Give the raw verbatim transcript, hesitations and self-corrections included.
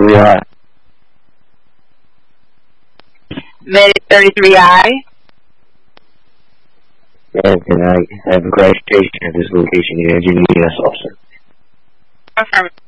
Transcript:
thirty-three I. Medic thirty-three I. And can I have a clarification of this location? You're an U S officer. Affirmative.